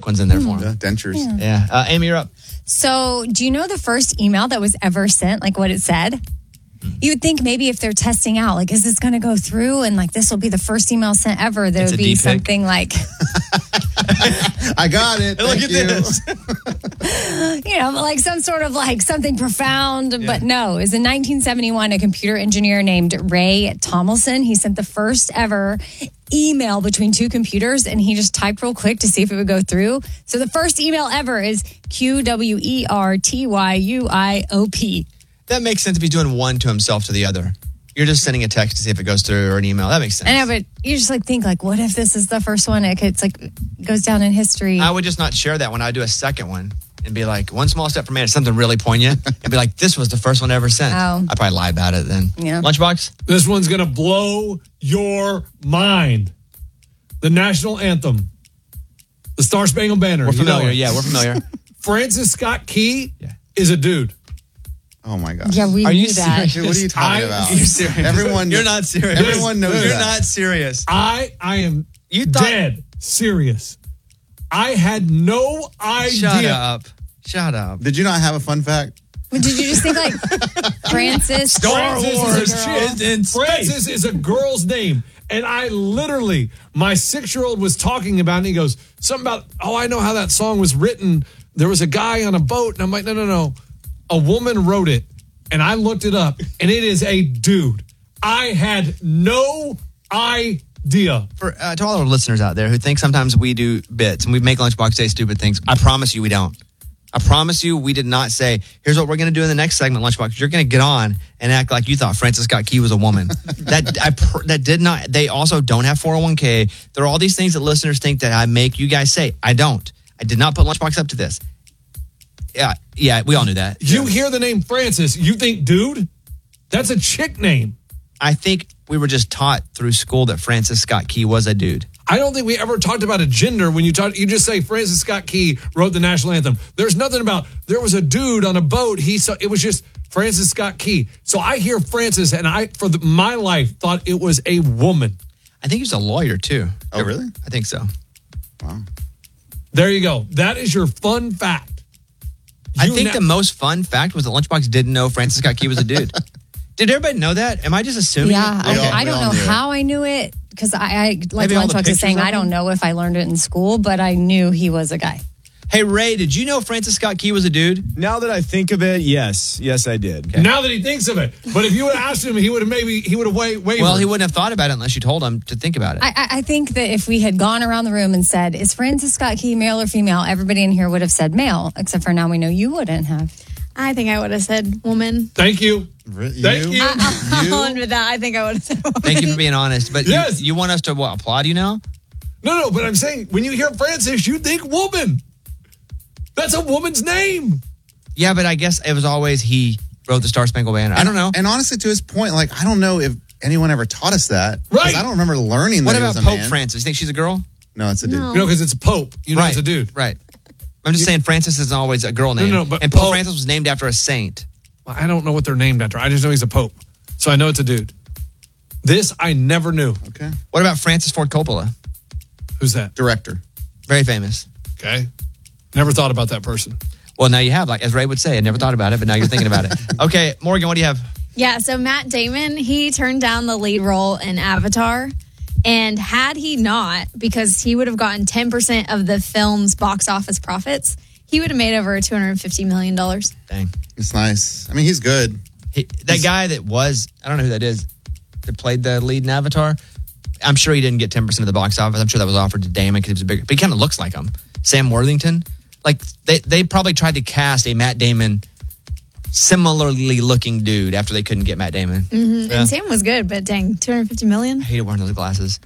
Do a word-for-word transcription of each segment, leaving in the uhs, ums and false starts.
ones in there for him. Yeah, dentures. Yeah. yeah. Uh, Amy, you're up. So, do you know the first email that was ever sent, like what it said? You would think maybe if they're testing out, like, is this going to go through? And like, this will be the first email sent ever. There It's would a be D-pic. something like, I got it. Look Thank at you. this. you know, like some sort of like something profound. Yeah. But no, it was in nineteen seventy-one, a computer engineer named Ray Tomlinson. He sent the first ever email between two computers, and he just typed real quick to see if it would go through. So the first email ever is Q W E R T Y U I O P. That makes sense if he's doing one to himself to the other. You're just sending a text to see if it goes through or an email. That makes sense. I know, but you just like think like, what if this is the first one? It could, it's like goes down in history. I would just not share that one. I'd do a second one and be like, one small step for man, something really poignant, and be like, this was the first one ever sent. Oh. I'd probably lie about it then. Yeah. Lunchbox? This one's going to blow your mind. The national anthem. The Star Spangled Banner. We're You know familiar. it. Yeah, we're familiar. Francis Scott Key Yeah. is a dude. Oh my gosh. yeah, we Are knew you that. serious? Dude, what are you talking I- about? You're serious. Everyone, You're not serious. Everyone knows You're that. not serious. I I am You thought- dead serious. I had no idea. Shut up. Shut up. Did you not have a fun fact? Did you just think like Francis? Star Francis Wars is a girl. is in space. Francis is a girl's name. And I literally, my six-year-old was talking about it, and he goes, something about, oh, I know how that song was written. There was a guy on a boat. And I'm like, no, no, no. A woman wrote it. And I looked it up, and it is a dude. I had no idea. For uh, to all our listeners out there who think sometimes we do bits and we make Lunchbox say stupid things, I promise you we don't. I promise you we did not say, here's what we're going to do in the next segment, Lunchbox. You're going to get on and act like you thought Francis Scott Key was a woman. that I pr- that did not. They also don't have four oh one k. There are all these things that listeners think that I make you guys say. I don't. I did not put Lunchbox up to this. Yeah, yeah, we all knew that. You hear the name Francis, you think, dude, that's a chick name. I think we were just taught through school that Francis Scott Key was a dude. I don't think we ever talked about a gender when you talk. You just say Francis Scott Key wrote the national anthem. There's nothing about there was a dude on a boat. He saw it was just Francis Scott Key. So I hear Francis, and I for the, my life thought it was a woman. I think he was a lawyer too. Oh, really? I think so. Wow. There you go. That is your fun fact. I You think na- the most fun fact was that Lunchbox didn't know Francis Scott Key was a dude. Did everybody know that? Am I just assuming? Yeah, it? We all- I, I we don't all know knew it. how I knew it because I, I like Maybe all the Lunchbox pictures is saying of I don't him? know if I learned it in school, but I knew he was a guy. Hey, Ray, did you know Francis Scott Key was a dude? Now that I think of it, yes. Yes, I did. now that he thinks of it. But if you would have asked him, he would have maybe he would have wa- wavered. Well, he wouldn't have thought about it unless you told him to think about it. I, I I think that if we had gone around the room and said, "Is Francis Scott Key male or female?" everybody in here would have said male, except for now we know you wouldn't have. I think I would have said woman. Thank you. Re- Thank you. I'll, I'll admit that. I think I would have said woman. Thank you for being honest. But Yes. you, you want us to what, applaud you now? No, no, but I'm saying when you hear Francis, you think woman. That's a woman's name. Yeah, but I guess it was always he wrote the Star Spangled Banner. I don't know. And honestly, to his point, like, I don't know if anyone ever taught us that. 'Cause Right. I don't remember learning What that he about was a Pope man. Francis? You think she's a girl? No, it's a dude. No. You know, because it's a pope. You know, right. it's a dude. Right. I'm just saying Francis isn't always a girl name. no, but and Pope Pope- Francis was named after a saint. Well, I don't know what they're named after. I just know he's a pope. So I know it's a dude. This I never knew. Okay. What about Francis Ford Coppola? Who's that? Director. Very famous. Okay. Never thought about that person. Well, now you have. Like as Ray would say, I never thought about it, but now you're thinking about it. Okay, Morgan, what do you have? Yeah, so Matt Damon, he turned down the lead role in Avatar. And had he not, because he would have gotten ten percent of the film's box office profits, he would have made over two hundred fifty million dollars. Dang. It's nice. I mean, he's good. He, that guy that was, I don't know who that is, that played the lead in Avatar. I'm sure he didn't get ten percent of the box office. I'm sure that was offered to Damon because he was a bigger, but he kind of looks like him. Sam Worthington. Like, they, they probably tried to cast a Matt Damon similarly looking dude after they couldn't get Matt Damon. Mm-hmm. Yeah. And Sam was good, but dang, two hundred fifty million I hated wearing those glasses.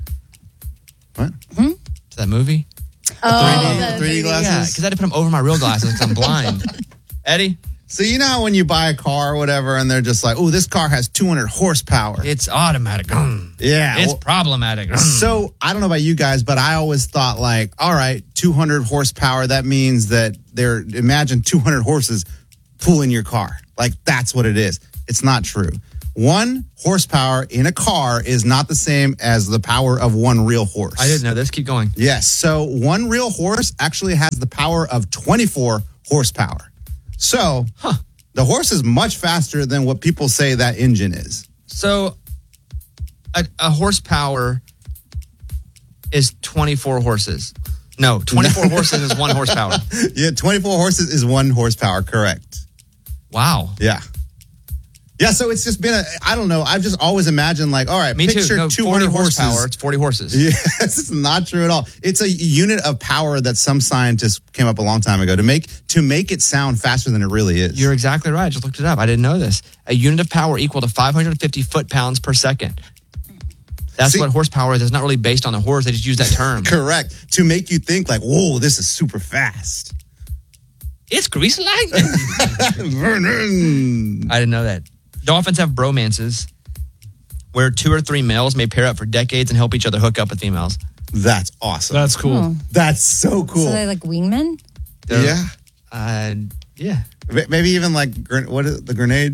What? To that movie? Oh, three D, the three D glasses? Yeah, because I had to put them over my real glasses because I'm blind. Eddie? So you know how when you buy a car or whatever, and they're just like, "Oh, this car has two hundred horsepower." It's automatic. Yeah. It's well- problematic. So I don't know about you guys, but I always thought like, all right, two hundred horsepower. That means that they're imagine two hundred horses pulling your car. Like that's what it is. It's not true. one horsepower in a car is not the same as the power of one real horse. I didn't know this. Keep going. Yes. So one real horse actually has the power of twenty-four horsepower. So Huh. the horse is much faster than what people say that engine is. So a, a horsepower is twenty-four horses. No, twenty-four horses is one horsepower. Yeah, twenty-four horses is one horsepower, correct. Wow. Yeah. Yeah, so it's just been a, I don't know, I've just always imagined like, all right, Me too. picture No, two forty hundred horses. horsepower. It's forty horses. Yes, it's not true at all. It's a unit of power that some scientists came up a long time ago to make to make it sound faster than it really is. You're exactly right. I just looked it up. I didn't know this. A unit of power equal to five hundred fifty foot-pounds per second. That's See- what horsepower is. It's not really based on the horse. They just use that term. Correct. To make you think like, whoa, this is super fast. It's grease lightning. Vernon. I didn't know that. Dolphins have bromances where two or three males may pair up for decades and help each other hook up with females. That's awesome. That's cool. That's so cool. So they like wingmen? They're- yeah. Uh, yeah. M- Maybe even like, gren- what is it, the grenade?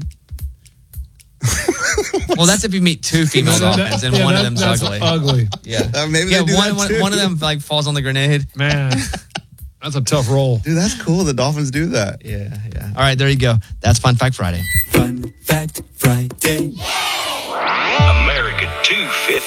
Well, that's if you meet two female No, that- dolphins and yeah, one that- of them's that's ugly. ugly. Yeah. Uh, maybe yeah, they do one, that one, too. one of them like falls on the grenade. Man, that's a tough roll. Dude, that's cool. The Dolphins do that. Yeah, yeah. All right, there you go. That's Fun Fact Friday. Fun Fact Friday. American two fifty.